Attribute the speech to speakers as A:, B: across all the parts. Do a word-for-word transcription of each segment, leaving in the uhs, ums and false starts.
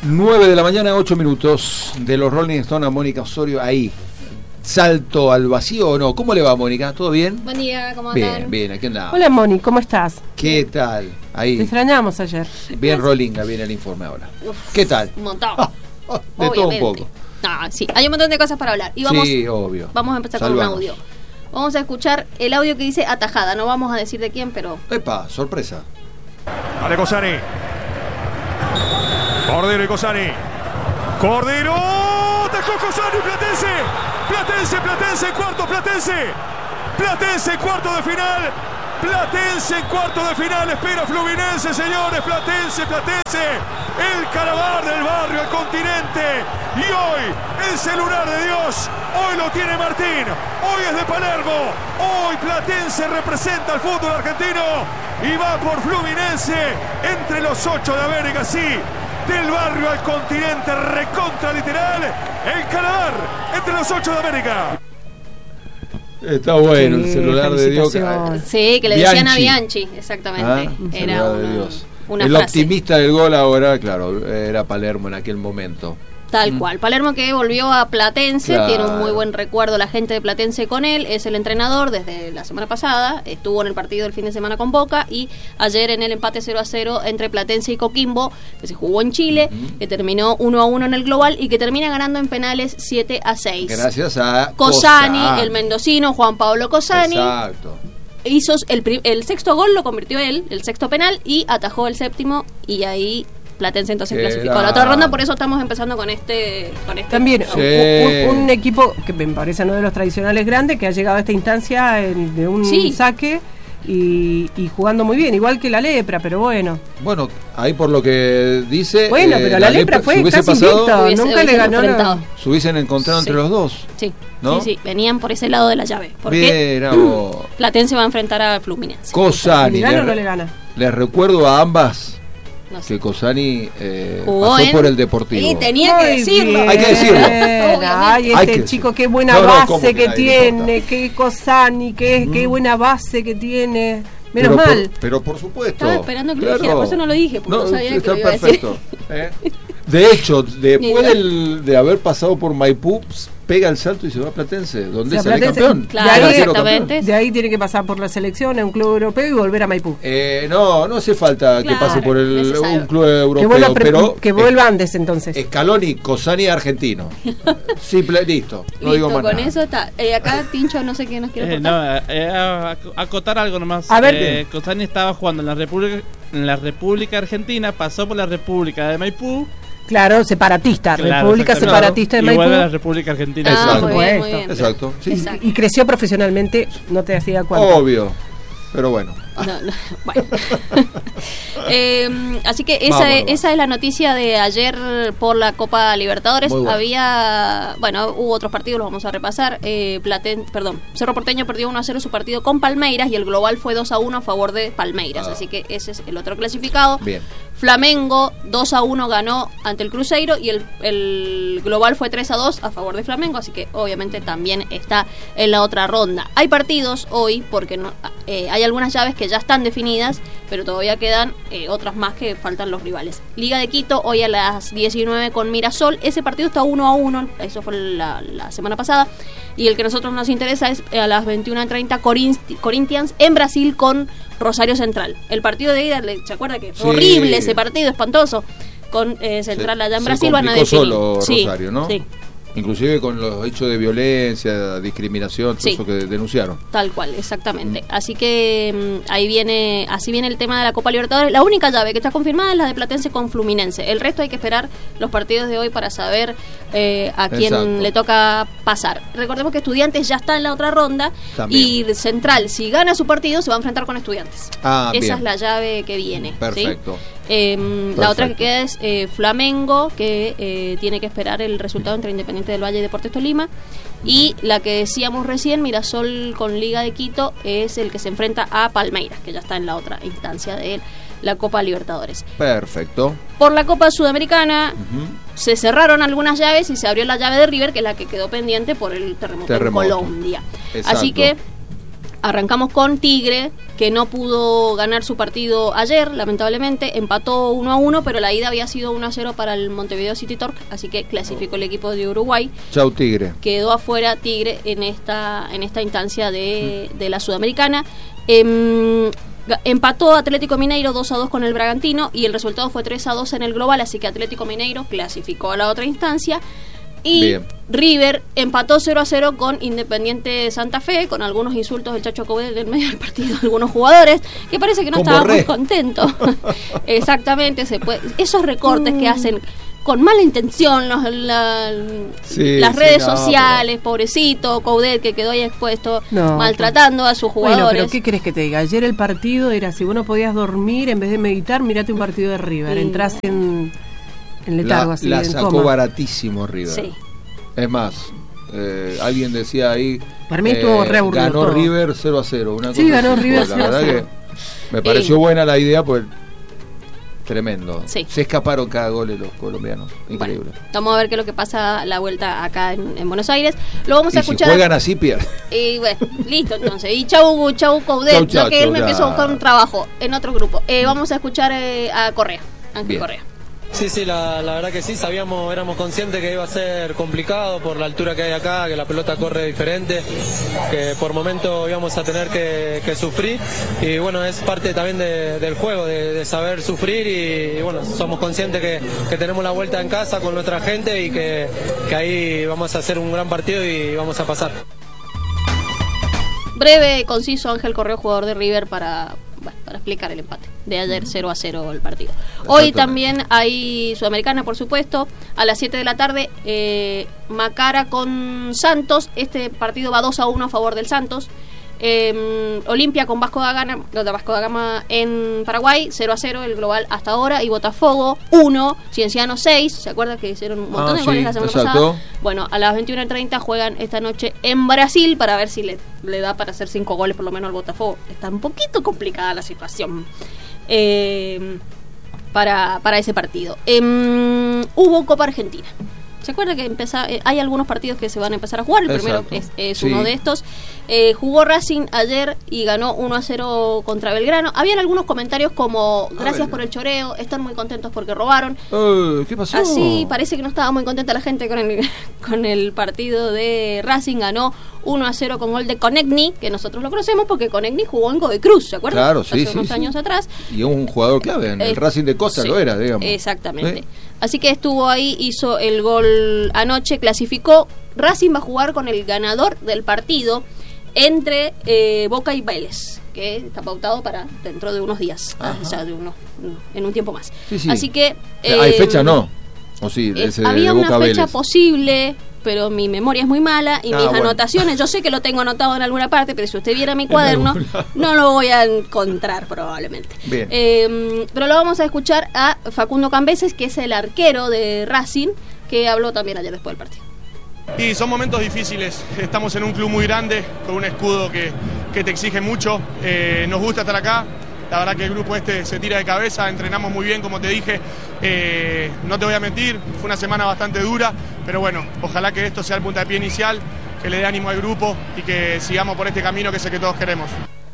A: nueve de la mañana, ocho minutos, de los Rolling Stones a Mónica Osorio, ahí. Salto al vacío o no. ¿Cómo le va, Mónica? ¿Todo bien?
B: Buen día, ¿cómo andan?
A: Bien, bien, aquí andamos.
C: Hola, Moni, ¿cómo estás?
A: ¿Qué tal? Ahí.
C: Te extrañamos ayer.
A: Bien, Rollinga, viene el informe ahora. Uf, ¿qué tal?
B: Un montón.
A: Ah, ah, de
B: Obviamente.
A: todo un poco.
B: Ah, sí, hay un montón de cosas para hablar. Y vamos,
A: sí, obvio.
B: Vamos a empezar
A: Salvanos.
B: con un audio. Vamos a escuchar el audio que dice atajada. No vamos a decir de quién, pero...
A: Epa, sorpresa.
D: Vale, Cosani. Cordero y Cosani. Cordero. Atajó Cosani, Platense. Platense, Platense, cuarto, Platense. Platense, cuarto de final. Platense, cuarto de final. Espera Fluminense, señores. Platense, Platense. El Carabar del barrio, el continente. Y hoy, el celular de Dios. Hoy lo tiene Martín. Hoy es de Palermo. Hoy Platense representa al fútbol argentino. Y va por Fluminense. Entre los ocho de América, sí. Del barrio al continente, recontra literal. El Carabar, entre los ocho de América.
A: Está bueno, sí, el celular de Dios.
B: Sí, que le
A: Bianchi.
B: decían a Bianchi, exactamente.
A: Ah,
B: era
A: una,
B: una,
A: de Dios.
B: una
A: el
B: frase.
A: optimista del gol ahora, claro, era Palermo en aquel momento.
B: Tal
A: mm.
B: cual. Palermo que volvió a Platense,
A: claro.
B: Tiene un muy buen recuerdo la gente de Platense con él, es el entrenador desde la semana pasada, estuvo en el partido del fin de semana con Boca y ayer en el empate cero a cero entre Platense y Coquimbo, que se jugó en Chile, uh-huh. que terminó uno a uno en el global y que termina ganando en penales siete a seis.
A: Gracias a
B: Cosani,
A: Cosani.
B: el mendocino, Juan Pablo Cosani.
A: Exacto.
B: Hizo el, el sexto gol, lo convirtió él, el sexto penal, y atajó el séptimo, y ahí Platense entonces
A: Era...
B: clasificó a la otra ronda. Por eso estamos empezando con este, con este
C: También
A: sí.
C: un, un equipo que me parece uno de los tradicionales grandes, que ha llegado a esta instancia en, de un
B: sí.
C: saque y, y jugando muy bien, igual que la Lepra, pero bueno.
A: Bueno, ahí por lo que dice...
C: Bueno, eh, pero la, la Lepra, Lepra fue casi invicto,
B: hubiese,
C: nunca le ganó nada.
A: Se hubiesen encontrado
B: sí.
A: entre los dos.
B: Sí.
A: ¿no?
B: Sí, sí, venían por ese lado de la llave. Porque
A: Bien, oh.
B: Platense va a enfrentar a Fluminense.
A: Cosani.
C: ¿Le gana o no le gana?
A: Les recuerdo a ambas
B: no sé.
A: que Cosani eh, pasó en... por el Deportivo.
B: Sí, tenía que decirlo.
A: Hay que decirlo.
C: Ay, este
A: Hay que
C: chico,
A: decirlo.
C: qué buena
A: no, no,
C: base que,
A: que
C: tiene, qué Cosani, qué, mm. qué buena base que tiene. Menos
A: pero
C: mal.
A: Por, pero por supuesto.
B: Estaba esperando que
A: claro.
B: lo dijera, por eso no lo dije, porque no, no sabía que lo iba
A: perfecto.
B: a decir.
A: ¿Eh? De hecho, después del, de haber pasado por Maipú, pega el salto y se va a Platense, donde o sea, sale campeón.
B: Claro,
C: de, ahí,
B: exactamente.
C: de ahí tiene que pasar por la selección, a un club europeo y volver a Maipú.
A: Eh, no, no hace falta claro, que pase por el, un club europeo,
C: que pre-
A: pero
C: que vuelva eh, antes entonces.
A: Scaloni, Cosani argentino. Simple, listo. No
B: listo,
A: digo más
B: con
A: nada.
B: eso está. Eh, acá Tincho no sé qué nos quiere
E: eh,
B: contar.
E: No, eh, acotar algo nomás.
C: A ver.
E: Eh, Cosani estaba jugando en la República, en la República Argentina, pasó por la República de Maipú.
C: Claro, separatista,
E: claro,
C: República Separatista de
E: y
C: Maipú.
E: vuelve a la República Argentina.
B: Ah,
A: exacto.
B: muy bien, muy bien.
A: Exacto. Sí.
B: Exacto.
C: Y creció profesionalmente, no te hacía cuenta.
A: Obvio, pero bueno.
B: No, no, bueno. eh, así que esa,
A: vamos,
B: es,
A: vamos.
B: esa es la noticia de ayer por la Copa Libertadores. Bueno. Había, bueno, hubo otros partidos, los vamos a repasar. Eh, Platen, perdón, Cerro Porteño perdió uno a cero su partido con Palmeiras y el global fue dos a uno a favor de Palmeiras. Ah. Así que ese es el otro clasificado.
A: Bien.
B: Flamengo dos a uno ganó ante el Cruzeiro y el, el global fue tres a dos a favor de Flamengo, así que obviamente también está en la otra ronda. Hay partidos hoy porque no, eh, hay algunas llaves que ya están definidas, pero todavía quedan eh, otras más que faltan los rivales. Liga de Quito hoy a las diecinueve con Mirasol, ese partido está uno a uno, eso fue la, la semana pasada, y el que a nosotros nos interesa es a las veintiuna treinta Corinthians en Brasil con Rosario Central. El partido de ida, ¿se acuerda que fue sí. horrible ese partido, espantoso? Con eh, Central allá en
A: se,
B: Brasil
A: se
B: van a definir.
A: Solo
B: sí,
A: Rosario, ¿no?
B: Sí.
A: Inclusive con los hechos de violencia, discriminación, todo
B: sí.
A: eso que denunciaron.
B: Tal cual, exactamente. Mm. Así que um, ahí viene, así viene el tema de la Copa Libertadores. La única llave que está confirmada es la de Platense con Fluminense. El resto hay que esperar los partidos de hoy para saber eh, a quién Exacto. le toca pasar. Recordemos que Estudiantes ya está en la otra ronda. También. Y Central, si gana su partido, se va a enfrentar con Estudiantes.
A: Ah,
B: Esa
A: bien.
B: es la llave que viene.
A: Perfecto.
B: ¿sí? Eh, la otra que queda es eh, Flamengo, que eh, tiene que esperar el resultado entre Independiente del Valle y Deportes Tolima. Y la que decíamos recién, Mirasol con Liga de Quito, es el que se enfrenta a Palmeiras, que ya está en la otra instancia de la Copa Libertadores.
A: Perfecto.
B: Por la Copa Sudamericana uh-huh. se cerraron algunas llaves y se abrió la llave de River, que es la que quedó pendiente por el terremoto, terremoto. en Colombia.
A: Exacto.
B: Así que Arrancamos con Tigre, que no pudo ganar su partido ayer, lamentablemente, empató uno a uno, pero la ida había sido uno a cero para el Montevideo City Torque, así que clasificó el equipo de Uruguay.
A: Chau Tigre.
B: Quedó afuera Tigre en esta en esta instancia de, de la Sudamericana. Eh, empató Atlético Mineiro dos a dos con el Bragantino y el resultado fue tres a dos en el global, así que Atlético Mineiro clasificó a la otra instancia. Y Bien. River empató cero a cero con Independiente Santa Fe, con algunos insultos del Chacho Coudet en medio del partido, algunos jugadores, que parece que no
A: Como
B: estaban
A: re.
B: muy contentos. Exactamente, se puede, esos recortes mm. que hacen con mala intención los, la,
A: sí,
B: las
A: sí,
B: redes
A: no,
B: sociales,
A: pero...
B: pobrecito Coudet, que quedó ahí expuesto,
C: no,
B: maltratando
C: pero...
B: a sus jugadores.
C: Bueno, pero ¿qué querés que te diga? Ayer el partido era, si vos no podías dormir, en vez de meditar, mirate un partido de River,
B: sí.
C: entrás en, en letargo,
A: la,
C: así,
A: la
C: en
A: sacó
C: coma.
A: baratísimo River.
B: Sí.
A: Es más, eh, alguien decía ahí,
C: para mí estuvo
A: eh,
C: re aburrido
A: ganó
C: todo.
A: River cero a cero. Una
C: Sí,
A: cosa
C: ganó
A: así.
C: River
A: La
C: cero a
A: verdad
C: cero.
A: que me pareció
B: Eh.
A: buena la idea, pues tremendo.
B: Sí.
A: Se escaparon cada gol de los colombianos. Increíble.
B: Bueno, vamos a ver qué es lo que pasa la vuelta acá en, en Buenos Aires. Lo vamos
A: Y
B: a
A: si
B: escuchar.
A: juegan así, pierden.
B: Y bueno, listo entonces. Y chau, chau Coudet,
A: Chau, chau,
B: lo que él
A: chau,
B: me
A: ya.
B: empezó a buscar un trabajo en otro grupo. Eh, vamos a escuchar eh, a Correa, Ángel
A: Bien.
B: Correa.
F: Sí, sí, la, la verdad que sí, sabíamos, éramos conscientes que iba a ser complicado por la altura que hay acá, que la pelota corre diferente, que por momento íbamos a tener que, que sufrir y bueno, es parte también de, del juego, de, de saber sufrir y, y bueno, somos conscientes que, que tenemos la vuelta en casa con nuestra gente y que, que ahí vamos a hacer un gran partido y vamos a pasar.
B: Breve, conciso, Ángel Correa, jugador de River, para... Bueno, para explicar el empate de ayer cero a cero el partido. Hoy también hay Sudamericana, por supuesto, a las siete de la tarde, eh, Macara con Santos. Este partido va dos a uno a favor del Santos. eh, Olimpia con Vasco da Gama, no, de Vasco da Gama en Paraguay, cero a cero el global hasta ahora, y Botafogo uno, Cienciano seis. ¿Se acuerdan que hicieron un montón
A: Ah,
B: de goles
A: sí,
B: la semana
A: exacto.
B: pasada? Bueno, a las veintiuna y treinta juegan esta noche en Brasil para ver si le, le da para hacer cinco goles por lo menos al Botafogo. Está un poquito complicada la situación eh, para, para ese partido. Eh, hubo Copa Argentina. ¿Se acuerda que empeza, eh, hay algunos partidos que se van a empezar a jugar? El
A: Exacto.
B: primero es, es
A: Sí.
B: uno de estos. Eh, jugó Racing ayer y ganó uno a cero contra Belgrano. Habían algunos comentarios como, gracias
A: ver.
B: por el choreo, están muy contentos porque robaron.
A: Eh, ¿Qué pasó?
B: Así parece que no estaba muy contenta la gente con el, con el partido de Racing. Ganó uno a cero con gol de Conegni, que nosotros lo conocemos porque Conegni jugó en Godoy Cruz, ¿se acuerdan?
A: Claro, sí,
B: Hace
A: sí,
B: unos
A: sí.
B: años atrás.
A: Y es un jugador clave en el
B: Eh,
A: Racing de Costa,
B: sí,
A: lo era, digamos.
B: Exactamente.
A: ¿Sí?
B: Así que estuvo ahí, hizo el gol anoche, clasificó. Racing va a jugar con el ganador del partido entre eh, Boca y Vélez, que está pautado para dentro de unos días,
A: Ajá.
B: o sea, de unos, en un tiempo más.
A: Sí, sí.
B: Así que...
A: Eh, ¿Hay
B: eh,
A: fecha no? ¿O sí?
B: eh,
A: Ese
B: había
A: de Boca
B: una fecha
A: Vélez.
B: posible, pero mi memoria es muy mala y
A: Ah,
B: mis
A: bueno.
B: anotaciones, yo sé que lo tengo anotado en alguna parte, pero si usted viera mi cuaderno,
A: algún lado.
B: no lo voy a encontrar probablemente.
A: Bien.
B: Eh, pero lo vamos a escuchar a Facundo Cambeses, que es el arquero de Racing, que habló también ayer después del partido.
D: Y son momentos difíciles, estamos en un club muy grande, con un escudo que, que te exige mucho, eh, nos gusta estar acá, la verdad que el grupo este se tira de cabeza, entrenamos muy bien como te dije, eh, no te voy a mentir, fue una semana bastante dura, pero bueno, ojalá que esto sea el puntapié inicial, que le dé ánimo al grupo y que sigamos por este camino que sé que todos queremos.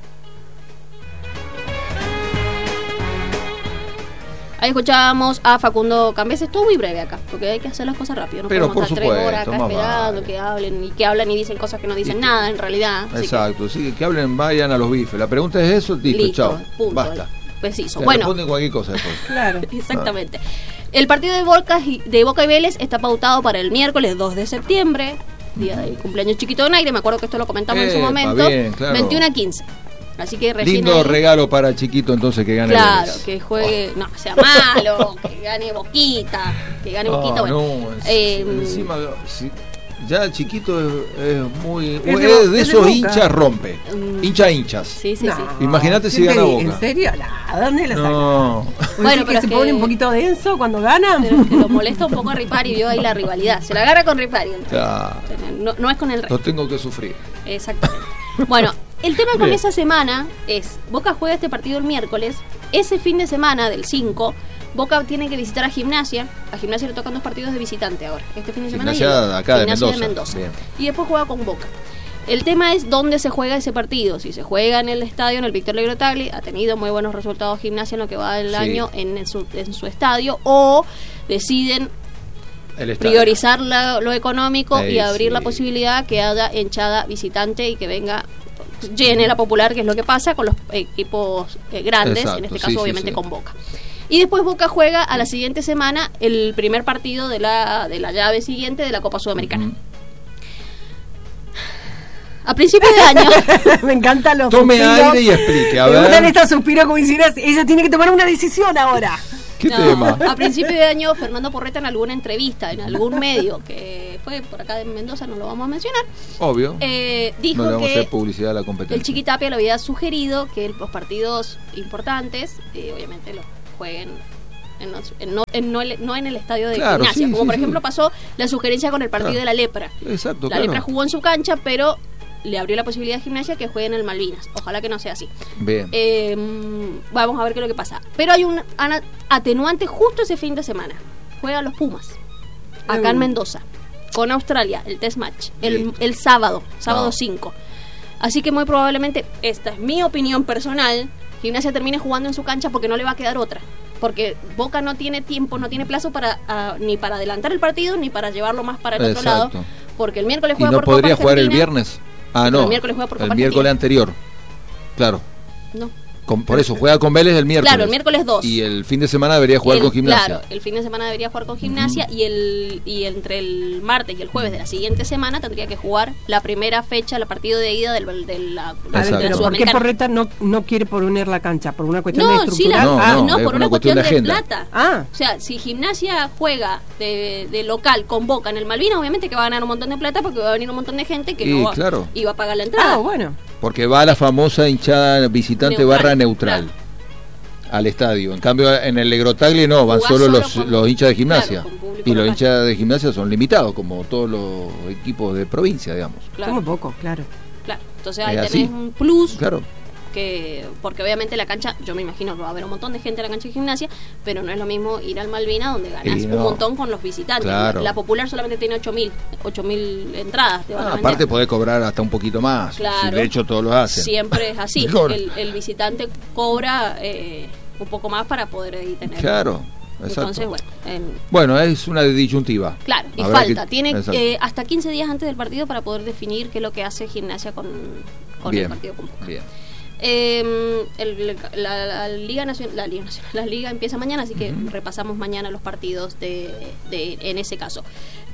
B: Ahí escuchábamos a Facundo Cambeses, estuvo muy breve acá, porque hay que hacer las cosas rápido, no
A: Pero
B: podemos
A: por
B: estar tres horas
A: supuesto,
B: acá
A: más
B: esperando
A: vale.
B: que hablen y que hablan y dicen cosas que no dicen
A: Y-
B: nada en realidad. Así que-
A: Exacto, sí, que hablen, vayan a los bifes. La pregunta es eso, listo,
B: Listo,
A: chao.
B: punto.
A: Basta.
B: Preciso.
A: Te
B: Bueno,
A: responden cualquier cosa después.
C: Claro.
B: exactamente. El partido de Boca, y- de Boca y Vélez está pautado para el miércoles dos de septiembre, día del cumpleaños chiquito de Naire. Me acuerdo que esto lo comentamos en su
A: Epa,
B: momento.
A: bien, claro.
B: veintiuno a quince. Así que recién
A: Lindo
B: ahí-
A: regalo para Chiquito entonces que gane
B: Claro,
A: Vélez.
B: que juegue, no, que sea malo, que gane Boquita, que gane
A: Ah,
B: Boquita, bueno.
A: no, es-
B: Eh,
A: encima, si- ya Chiquito es, es muy...
C: Es
A: Es
C: de
A: de,
C: Bo- es de
A: esos
C: Boca.
A: hinchas rompe.
B: Mm.
A: Hincha hinchas.
B: Sí, sí,
C: No,
B: sí.
A: Imagínate si
C: ¿quién te
A: gana
C: dice?
A: Boca.
C: ¿En serio? La- ¿Dónde la sacan?
A: No.
C: Pues
B: Bueno,
C: sí
B: pero
C: que
B: es
C: se
B: que-
C: pone un poquito denso cuando ganan.
B: Pero es que lo molesta un poco a Ripari, vio ahí la rivalidad. Se la agarra con Ripari.
A: Claro.
B: No, no es con el rey.
A: Lo tengo que sufrir.
B: Exactamente. Bueno, el tema con
A: Bien.
B: esa semana es, Boca juega este partido el miércoles, ese fin de semana del cinco, Boca tiene que visitar a Gimnasia, a Gimnasia le tocan dos partidos de visitante ahora, este fin de semana
A: Gimnasia
B: y el-
A: de acá de
B: Gimnasia
A: Mendoza. Bien.
B: y después juega con Boca. El tema es dónde se juega ese partido. Si se juega en el estadio, en el Víctor Legrand Tagle, ha tenido muy buenos resultados Gimnasia en lo que va del
A: Sí.
B: año en, en, su, en su estadio, o deciden
A: El estadio.
B: priorizar la- lo económico
A: Ey,
B: y abrir
A: sí.
B: la posibilidad que haya hinchada visitante y que venga, llene la Popular, que es lo que pasa con los equipos eh, grandes,
A: Exacto,
B: en este
A: sí,
B: caso
A: sí,
B: obviamente
A: sí.
B: con Boca. Y después Boca juega a la siguiente semana el primer partido de la, de la llave siguiente de la Copa Sudamericana.
A: Ujú.
B: A principios de año,
C: Me encantan los
A: Tome
C: suspiros.
A: aire y explique, a
C: Me gustan
A: ver.
C: estos suspiros como diciendo, ella tiene que tomar una decisión ahora.
A: ¿Qué
B: no,
A: tema?
B: a principios de año Fernando Porreta en alguna entrevista, en algún medio que fue por acá de Mendoza, no lo vamos a mencionar,
A: Obvio.
B: eh, dijo
A: no le vamos a
B: que
A: hacer publicidad a la competencia.
B: el Chiquitapia le había sugerido que los partidos importantes, eh, obviamente, los jueguen en, los- en no, en, no, el- no en el estadio de
A: Claro,
B: Gimnasia.
A: sí,
B: como
A: sí,
B: por
A: sí.
B: ejemplo pasó la sugerencia con el partido
A: Claro.
B: de la Lepra.
A: Exacto,
B: La
A: claro.
B: Lepra jugó en su cancha, pero le abrió la posibilidad a Gimnasia que juegue en el Malvinas. Ojalá que no sea así.
A: Bien.
B: Eh, vamos a ver qué es lo que pasa. Pero hay un ana- atenuante justo ese fin de semana. Juegan los Pumas, acá en
C: Mm.
B: Mendoza, con Australia, el test match, el,
A: Listo.
B: el sábado, sábado
A: No.
B: cinco. Así que muy probablemente, esta es mi opinión personal, Gimnasia termine jugando en su cancha porque no le va a quedar otra. Porque Boca no tiene tiempo, no tiene plazo para ah, ni para adelantar el partido, ni para llevarlo más para el otro
A: Exacto.
B: lado. Porque el miércoles
A: ¿Y
B: juega
A: no
B: por Copa
A: podría jugar el
B: Argentina.
A: viernes? Ah,
B: Pero
A: no.
B: el miércoles juega por Copa
A: El miércoles
B: Argentina.
A: anterior. Claro.
B: No.
A: Con- por eso, juega con Vélez el miércoles.
B: Claro, el miércoles dos.
A: Y el fin de semana debería jugar
B: El-
A: con Gimnasia.
B: Claro, el fin de semana debería jugar con Gimnasia y el y entre el martes y el jueves de la siguiente semana tendría que jugar la primera fecha, el partido de ida del, de la,
C: A ver,
A: Exacto.
B: de la
C: pero ¿por qué
B: Sudamericana.
C: Porreta no, no quiere poner la cancha? ¿Por una cuestión de
B: No, sí, la,
C: estructural?
A: No,
B: ah,
A: no,
B: no,
A: es
B: por
A: una
B: una
A: cuestión
B: cuestión
A: de
B: de,
A: agenda.
B: plata.
C: Ah.
B: O sea, si Gimnasia juega de, de local con Boca en el Malvinas, obviamente que va a ganar un montón de plata porque va a venir un montón de gente que
A: Y,
B: no va,
A: claro.
B: y va a pagar la entrada.
C: Ah, bueno.
A: Porque va la famosa hinchada visitante
B: Neutral,
A: barra neutral
B: claro.
A: al estadio. En cambio, en el Legrotaglie no, van
B: Jugás
A: solo,
B: solo
A: los,
B: con-
A: los hinchas de Gimnasia.
B: claro, con público
A: y los
B: local.
A: hinchas de Gimnasia son limitados, como todos los equipos de provincia, digamos.
B: Claro,
C: Como poco, claro.
B: claro. Entonces ahí
A: Es
B: tenés
A: así.
B: un plus.
A: Claro.
B: que porque obviamente la cancha, yo me imagino que va a haber un montón de gente en la cancha de Gimnasia, pero no es lo mismo ir al Malvina donde ganas
A: Y
B: un
A: no.
B: montón con los visitantes.
A: Claro.
B: La Popular solamente tiene ocho mil entradas. Te van a
A: Ah,
B: vender.
A: aparte podés cobrar hasta un poquito más.
B: Claro.
A: Si de hecho todos lo hacen.
B: Siempre es así.
A: Cobra.
B: el, el visitante cobra eh, un poco más para poder ahí tener.
A: Claro. Exacto.
B: Entonces, bueno, em,
A: Bueno, es una disyuntiva.
B: claro, y
A: Habrá
B: falta.
A: que-
B: Tiene
A: Exacto.
B: eh, hasta quince días antes del partido para poder definir qué es lo que hace Gimnasia con, con el
A: Bien,
B: partido con Boca.
A: bien.
B: Eh, el- la, la Liga Nacional, la Liga Nacional, la Liga empieza mañana, así que repasamos mañana los partidos de, de en ese caso.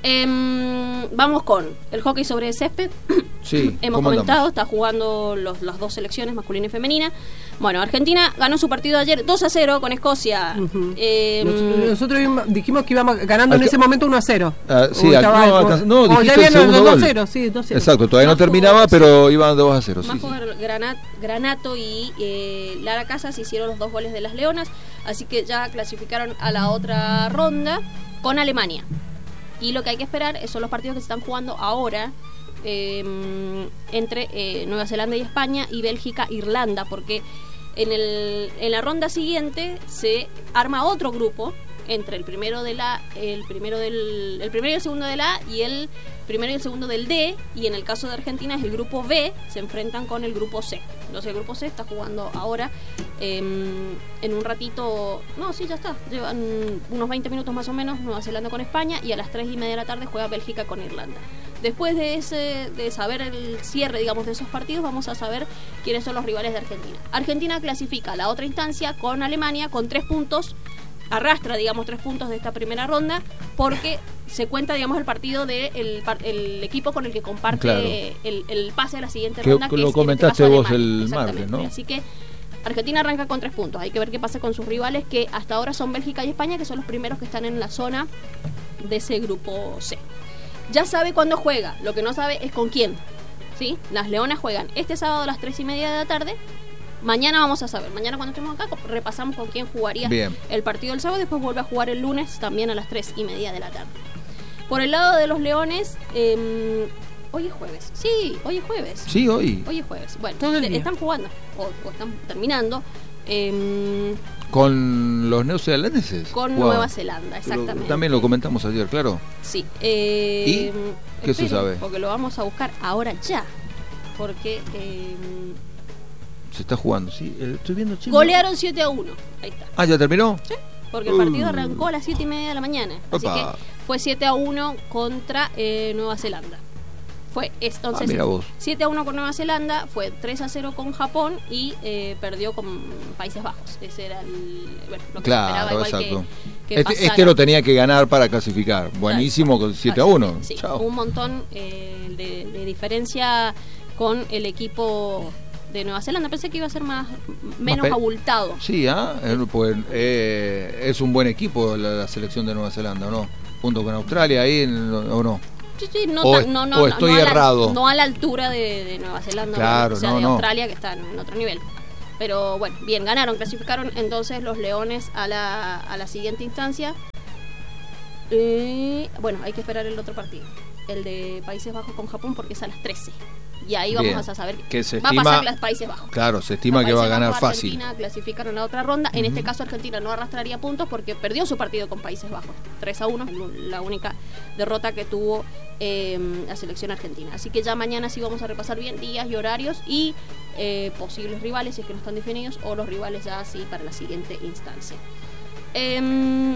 B: Em, vamos con el hockey sobre césped.
A: Sí,
B: Hemos
A: ¿cómo
B: comentado,
A: andamos?
B: está jugando los, las dos selecciones, masculina y femenina. Bueno, Argentina ganó su partido ayer dos a cero con Escocia.
C: Ujú.
B: Em,
C: Nos- Nosotros íbamos- dijimos que íbamos ganando en
A: Acá-
C: ese momento uno a cero.
A: Ah, sí,
C: O
A: acá-
C: estaba-
A: no,
C: o-
A: acá- no,
C: o
A: dijiste
C: ya
A: el
C: habían
A: segundo
C: dos
A: gol.
C: cero, sí, dos cero.
A: Exacto, todavía no
B: Más
A: terminaba,
B: jugadores.
A: pero iban dos a cero. Sí,
B: Más
A: sí.
B: jugador, Granat- Granato y eh, Lara Casas hicieron los dos goles de las Leonas, así que ya clasificaron a la otra ronda con Alemania. Y lo que hay que esperar son los partidos que se están jugando ahora eh, entre eh, Nueva Zelanda y España y Bélgica Irlanda, porque en, el, en la ronda siguiente se arma otro grupo entre el primero de la el primero del el primero y el segundo de la A y el primero y el segundo del D, y en el caso de Argentina es el grupo B, se enfrentan con el grupo C. Entonces el grupo C está jugando ahora eh, en un ratito, no, sí, ya está, llevan unos veinte minutos más o menos Nueva Zelanda con España, y a las tres y media de la tarde juega Bélgica con Irlanda. Después de ese de saber el cierre, digamos, de esos partidos, vamos a saber quiénes son los rivales de Argentina. Argentina clasifica a la otra instancia con Alemania con tres puntos, arrastra, digamos, tres puntos de esta primera ronda, porque se cuenta, digamos, el partido del de el, el equipo con el que comparte
A: Claro.
B: el, el pase a la siguiente
A: Que-
B: ronda.
A: que
B: que
A: lo
B: es, en este
A: comentaste
B: caso,
A: vos
B: Alemania.
A: el
B: Exactamente.
A: martes, ¿no?
B: Así que Argentina arranca con tres puntos. Hay que ver qué pasa con sus rivales, que hasta ahora son Bélgica y España, que son los primeros que están en la zona de ese grupo C. Ya sabe cuándo juega, lo que no sabe es con quién. ¿Sí? Las Leonas juegan este sábado a las tres y media de la tarde. Mañana vamos a saber, mañana cuando estemos acá repasamos con quién jugaría
A: Bien.
B: el partido del sábado, después vuelve a jugar el lunes también a las tres y media de la tarde. Por el lado de los Leones, eh, hoy es jueves, sí, hoy es jueves,
A: Sí, hoy.
B: hoy es jueves, bueno,
C: Todo el
B: le-
C: día.
B: están jugando, o, o están terminando, eh,
A: Con los neozelandeses.
B: con
A: Wow.
B: Nueva Zelanda,
A: Pero
B: exactamente.
A: también lo comentamos ayer, claro.
B: Sí. Eh,
A: ¿Y? ¿Qué se
B: esperen,
A: sabe?
B: Porque lo vamos a buscar ahora ya. porque eh,
A: Se está jugando, ¿sí? El- Estoy viendo Chile.
B: golearon siete a uno. Ahí está.
A: Ah, ¿ya terminó?
B: Sí, porque el partido
A: Uh.
B: arrancó a las siete y media de la mañana. Así
A: Opa.
B: que fue siete a uno contra eh, Nueva Zelanda. Fue entonces
A: Ah, mira vos.
B: siete a uno con Nueva Zelanda, fue tres a cero con Japón y eh, perdió con Países Bajos. Ese era el, bueno, lo que se esperaba,
A: Claro,
B: igual
A: exacto.
B: que, que
A: Este,
B: pasara.
A: este lo tenía que ganar para clasificar. Buenísimo, con siete a uno.
B: Sí,
A: Chao.
B: un montón eh, de, de diferencia con el equipo de Nueva Zelanda. Pensé que iba a ser más menos
A: pe-
B: abultado.
A: Sí, ¿ah? Eh, pues, eh, es un buen equipo la, la selección de Nueva Zelanda, ¿o no? Junto con Australia ahí, ¿o no?
B: Sí, sí, no,
A: O
B: tan-
A: es-
B: no, no,
A: o
B: no,
A: estoy
B: no a la-
A: errado.
B: no a la altura de, de Nueva Zelanda,
A: Claro,
B: o sea,
A: no,
B: de
A: no.
B: Australia, que están en otro nivel. Pero bueno, bien, ganaron, clasificaron entonces los Leones a la, a la siguiente instancia. Y bueno, hay que esperar el otro partido, el de Países Bajos con Japón, porque es a las trece. Y ahí vamos
A: Bien.
B: a saber
A: Que se
B: va
A: estima-
B: a pasar los Países Bajos.
A: Claro, se estima
B: Los
A: que va a
B: Países
A: ganar
B: Bajos,
A: fácil.
B: Argentina clasificaron a la otra ronda. En este caso Argentina no arrastraría puntos porque perdió su partido con Países Bajos. tres a uno, la única derrota que tuvo eh, la selección argentina. Así que ya mañana sí vamos a repasar bien días y horarios y eh, posibles rivales, si es que no están definidos, o los rivales ya así para la siguiente instancia. Eh,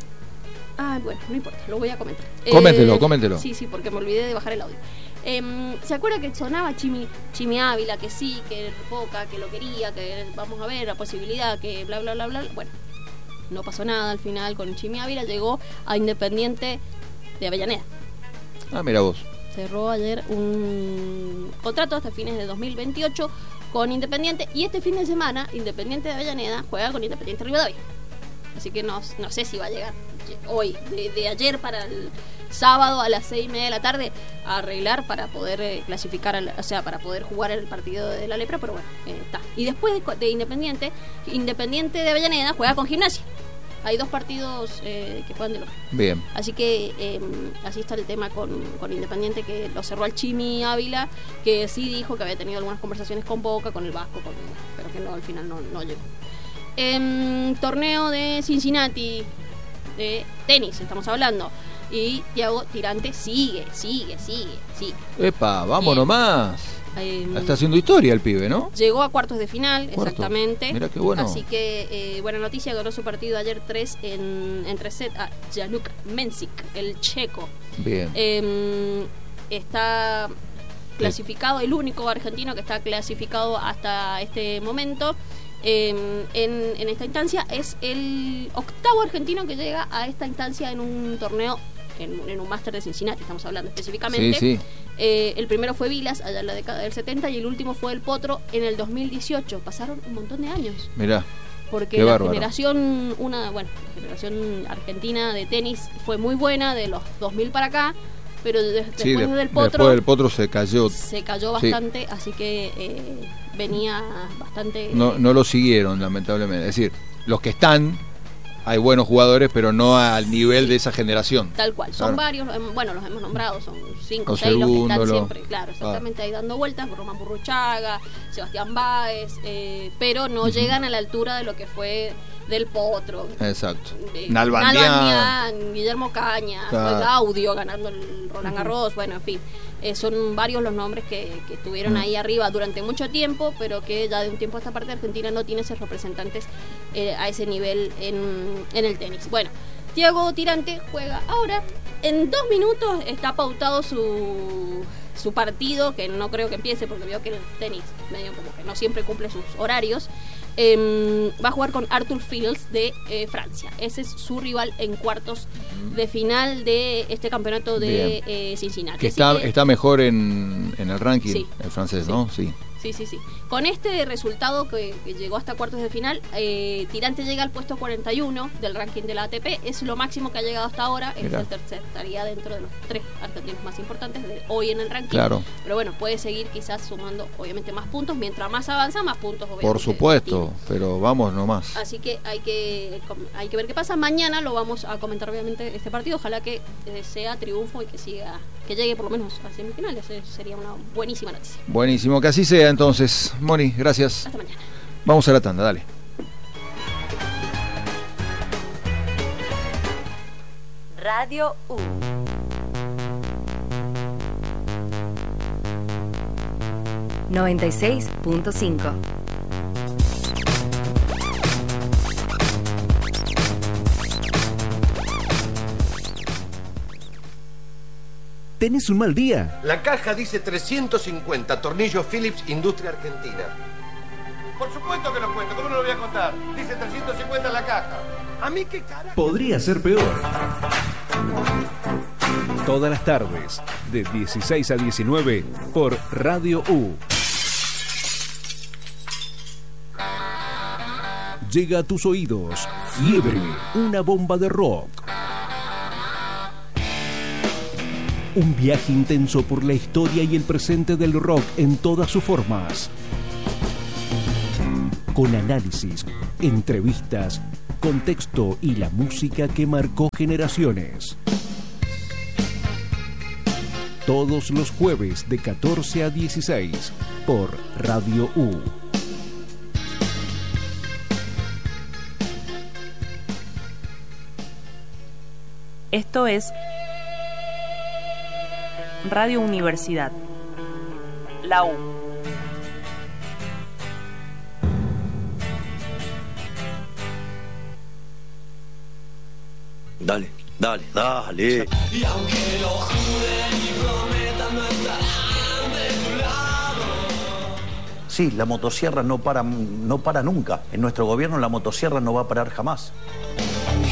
B: Ah, bueno, no importa, lo voy a comentar.
A: Cómetelo,
B: Eh,
A: cómetelo.
B: Sí, sí, porque me olvidé de bajar el audio. Eh, ¿Se acuerda que sonaba Chimi, Chimi Ávila, que sí, que Boca, que lo quería, que vamos a ver la posibilidad, que bla, bla, bla, bla? Bueno, no pasó nada al final con Chimi Ávila, llegó a Independiente de Avellaneda.
A: Ah, mira vos.
B: Cerró ayer un contrato hasta fines de dos mil veintiocho con Independiente y este fin de semana Independiente de Avellaneda juega con Independiente Rivadavia. Así que no, no sé si va a llegar hoy, de, de ayer para el sábado a las seis y media de la tarde, a arreglar para poder eh, clasificar, al, o sea, para poder jugar el partido de la Lepra, pero bueno, eh, está. Y después de, de Independiente, Independiente de Avellaneda juega con Gimnasia. Hay dos partidos eh, que juegan de local.
A: Bien.
B: Así que eh, así está el tema con, con Independiente, que lo cerró al Chimi Ávila, que sí dijo que había tenido algunas conversaciones con Boca, con el Vasco, con, pero que no, al final no, no llegó. Eh, torneo de Cincinnati de tenis, estamos hablando. Y Thiago Tirante sigue, sigue, sigue, sigue.
A: Epa, vamos
B: Bien.
A: nomás.
B: Eh,
A: Está haciendo historia el pibe, ¿no?
B: Llegó a cuartos de final,
A: Cuartos.
B: exactamente.
A: Mira qué bueno.
B: Así que, eh, buena noticia, ganó su partido ayer tres en, en tres sets a Januk Mensik, el checo.
A: Bien.
B: Eh, está clasificado, el único argentino que está clasificado hasta este momento. Eh, en, en esta instancia es el octavo argentino que llega a esta instancia en un torneo, en, en un máster de Cincinnati, estamos hablando específicamente.
A: Sí, sí.
B: Eh, el primero fue Vilas, allá en la década del setenta, y el último fue el Potro en el dos mil dieciocho. Pasaron un montón de años.
A: Mirá.
B: Porque
A: Qué
B: la
A: bárbaro.
B: generación, una, bueno, la generación argentina de tenis fue muy buena de los dos mil para acá, pero de- después
A: Sí, de-
B: del Potro
A: después del potro se cayó.
B: se cayó
A: Sí.
B: bastante, así que eh, venía bastante...
A: No, no lo siguieron, lamentablemente. Es decir, los que están, hay buenos jugadores, pero no al nivel de esa generación.
B: Tal cual, son
A: Claro.
B: varios, los hemos- bueno, los hemos nombrado, son cinco o
A: Los
B: seis los que están
A: segundos, los-
B: siempre, claro, exactamente ahí dando vueltas, Román Burruchaga, Sebastián Báez, eh, pero no llegan a la altura de lo que fue del Potro,
A: Exacto.
B: eh,
A: Nalbandián.
B: Nalbandián, Guillermo Caña,
A: Claro.
B: fue Gaudio ganando el Roland Garros, bueno, en fin, eh, son varios los nombres que, que estuvieron
A: Mm.
B: ahí arriba durante mucho tiempo, pero que ya de un tiempo a esta parte Argentina no tiene esos representantes eh, a ese nivel en, en el tenis. Bueno, Thiago Tirante juega ahora, en dos minutos está pautado su, su partido, que no creo que empiece porque veo que el tenis medio como que no siempre cumple sus horarios. Eh, va a jugar con Arthur Fields de eh, Francia. Ese es su rival en cuartos de final de este campeonato de eh, Cincinnati.
A: Que
B: Así
A: está,
B: que-
A: está mejor en, en el ranking,
B: Sí.
A: el francés,
B: Sí.
A: ¿no? Sí.
B: Sí, sí, sí. Con este resultado que, que llegó hasta cuartos de final, eh, Tirante llega al puesto cuarenta y uno del ranking de la A T P. Es lo máximo que ha llegado hasta ahora. Es
A: Mirá.
B: el tercer, estaría dentro de los tres argentinos más importantes de hoy en el ranking.
A: Claro.
B: Pero bueno, puede seguir quizás sumando obviamente más puntos. Mientras más avanza, más puntos obviamente.
A: Por supuesto,
B: tiene.
A: pero vamos nomás.
B: Así que hay que com- hay que ver qué pasa. Mañana lo vamos a comentar obviamente este partido. Ojalá que eh, sea triunfo y que siga, que llegue por lo menos a semifinales. Eh, sería una buenísima noticia.
A: Buenísimo, que así sea entonces. Moni, gracias.
B: Hasta mañana.
A: Vamos a la tanda, dale.
G: Radio U. noventa y seis punto cinco.
H: ¿Tenés un mal día?
I: La caja dice trescientos cincuenta, tornillos Philips, Industria Argentina. Por supuesto que lo cuento, ¿cómo no lo voy a contar? Dice trescientos cincuenta en la caja. ¿A mí qué carajo?
H: Podría ser peor. Todas las tardes, de dieciséis a diecinueve, por Radio U. Llega a tus oídos Fiebre, una bomba de rock. Un viaje intenso por la historia y el presente del rock en todas sus formas. Con análisis, entrevistas, contexto y la música que marcó generaciones. Todos los jueves de catorce a dieciséis por Radio U.
J: Esto es Radio Universidad, la U.
K: Dale, dale, dale.
L: Y aunque lo juren y prometan no estarán de tu lado.
K: Sí, la motosierra no para, no para nunca. En nuestro gobierno la motosierra no va a parar jamás.